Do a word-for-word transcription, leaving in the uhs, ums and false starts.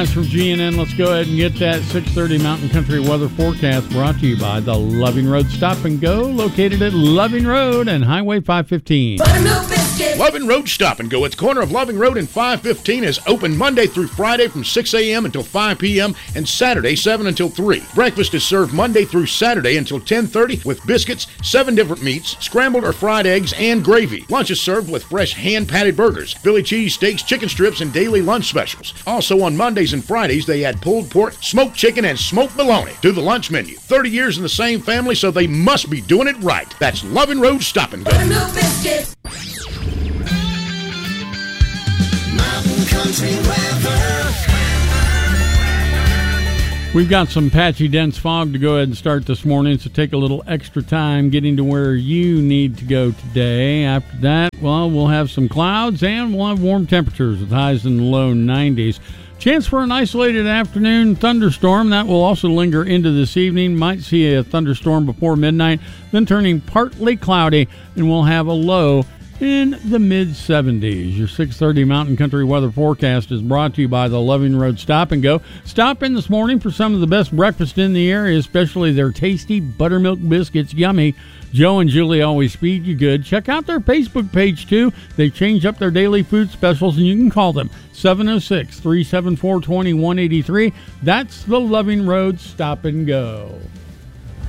From G N N, let's go ahead and get that six thirty Mountain Country weather forecast brought to you by the Loving Road Stop and Go, located at Loving Road and Highway five fifteen. Loving Road Stop and Go at the corner of Loving Road and five fifteen is open Monday through Friday from six a.m. until five p.m. and Saturday seven until three. Breakfast is served Monday through Saturday until ten thirty with biscuits, seven different meats, scrambled or fried eggs, and gravy. Lunch is served with fresh hand-patted burgers, Philly cheese steaks, chicken strips, and daily lunch specials. Also on Mondays and Fridays, they add pulled pork, smoked chicken, and smoked bologna to the lunch menu. thirty years in the same family, so they must be doing it right. That's Loving Road Stop and Go. Mountain Country weather. We've got some patchy, dense fog to go ahead and start this morning, so take a little extra time getting to where you need to go today. After that, well, we'll have some clouds and we'll have warm temperatures with highs in the low nineties. Chance for an isolated afternoon thunderstorm. That will also linger into this evening. Might see a thunderstorm before midnight, then turning partly cloudy, and we'll have a low in the mid seventies. Your six thirty Mountain Country weather forecast is brought to you by the Loving Road Stop and Go. Stop in this morning for some of the best breakfast in the area, especially their tasty buttermilk biscuits. Yummy. Joe and Julie always feed you good. Check out their Facebook page, too. They change up their daily food specials, and you can call them seven oh six, three seven four, two one eight three. That's the Loving Road Stop and Go.